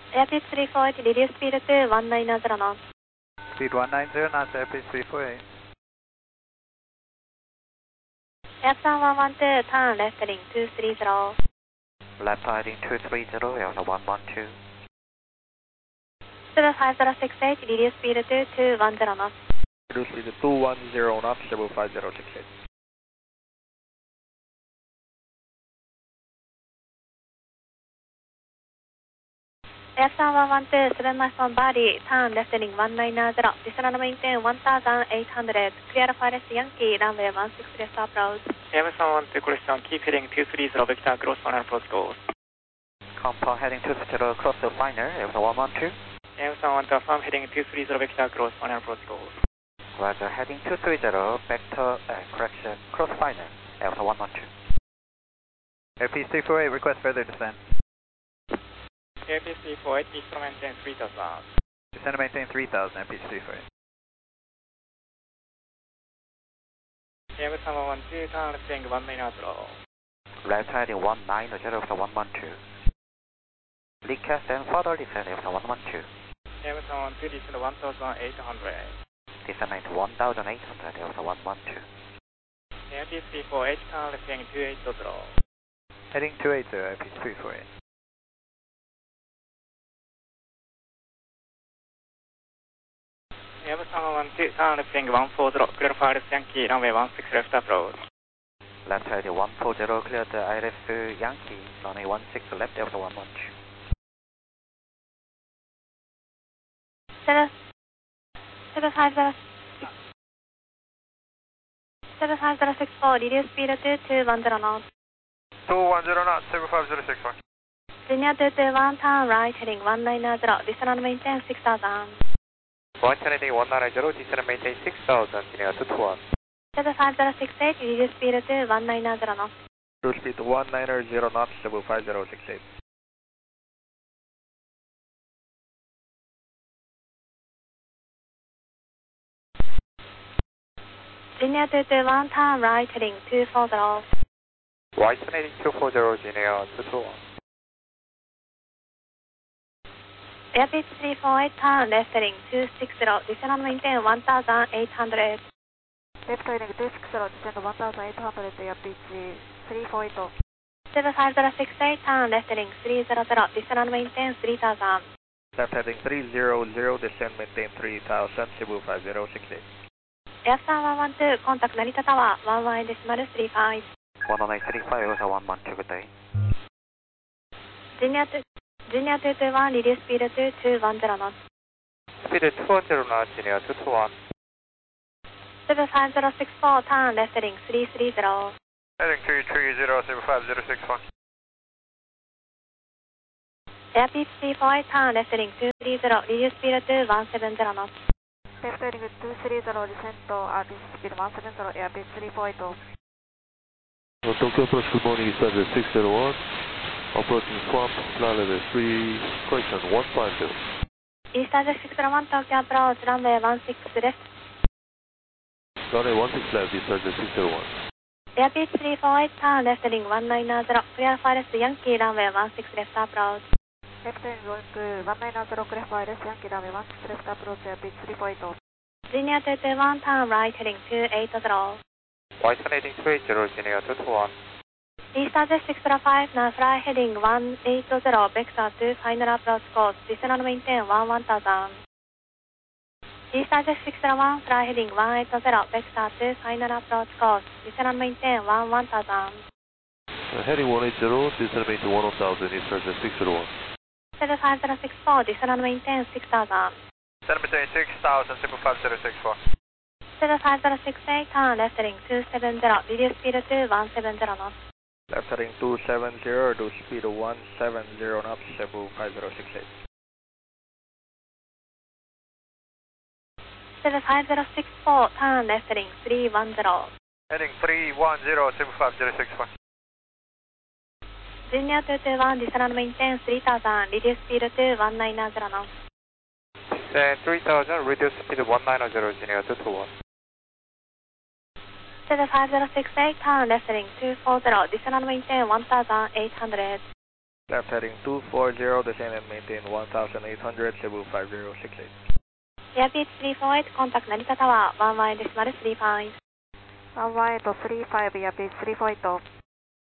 Airbus 348, reduce speed to 190 knots. Speed 190 knots, Airbus 348. Airsan 112, turn left heading 230. Left heading 230, Delta 112. 75068, reduce speed to 210 knots. Reduce speed to 210 knots, 75068. Airsan 112, 7 miles on body, turn left heading 190, descend maintain 1800, clear Fires Yankee, runway 16 left approach. Airsan 112, question, keep heading 230, vector cross final approach goals. Compound heading 230, cross the liner, Delta 112. Airsan 112, affirm heading 230, vector cross final approach goals. Roger, heading 230, vector, correction, cross liner, Delta 112. Airbus 348, request further descent. Airbus 348, descend maintain 3000. Descend and maintain 3000, Airbus 348. Airsan 112, turn left heading 190. Left heading 190, Delta 112. Recast and further descend, Delta 112. Airsan 112, descend 1800. Descend maintain 1800, Delta 112. Airbus 348, turn left heading 280. Heading 280, Airbus 348. Airsan 112, turn left heading 140, clear Fires Yankee, runway 16 left approach. Left heading 140, clear the ILS Yankee, runway 16 left, Delta 112. 75064, reduce speed to 210 knots. 210 knots, 75061. Linear 221, turn right heading 190, descend and maintain 6000. Right heading 190, descend and maintain 6000, linear 221. 75068, reduce speed to 190 knots. Reduce speed to 190 knots, 75068. Linear 221, turn right heading 240. Right heading 240, linear 221. Airbus 348, turn left heading 260, descend and maintain 1800. Left heading 260, descend 1800, Airbus 348. 75068, turn left heading 300, descend and maintain 3000. Left heading 300, descend maintain 3000, 75068. Airsan 112, contact Narita Tower, 11.35. 11835, Delta 112, good day. Linear 221, reduce speed to 210 knots. Speed 210 knots, linear 221. 75064, turn left heading 330. Heading 330, 75061. Airbus 348, turn left heading 230, reduce speed to 170 knots. Left heading 230, descend RBC speed 170, Airbus 348. Tokyo approach, good morning, East Address 601. Approaching Swamp, flight level 3, correction 150. East Address 601, Tokyo approach, runway 16 left. Runway 16 left, East Address 601. Airbus 348, turn left heading 190, clear Fires Yankee, runway 16 left approach. Left heading going 190, clear Fires Yankee, runway 16 left approach, Airbus 348. Linear 221, turn right heading 280. Right heading 280, linear 221. East Address 605, now fly heading 180, vector to final approach course, descend and maintain 1000. East Address 601, fly heading 180, vector to final approach course, descend and maintain 1000. Heading 180, descend and maintain 1000, East Address 601. 75064, descend and maintain 6000. Descend and maintain 6000, 75064. 75068, turn left heading 270, reduce speed to 170 knots. Left heading 270, reduce speed to 170 knots, 75068. 75064, turn left heading 310. Heading 310, 75061. Junior 221, descend and maintain 3000, reduce speed to 190 knots. Descend 3000, reduce speed 190, Junior 221. 75068, turn left heading 240, descend and maintain 1800. Left heading 240, descend and maintain 1800, Cebu 5068. エアピーチ348、コンタクト成田タワー、11デシマル35。 1135、エアピーチ348。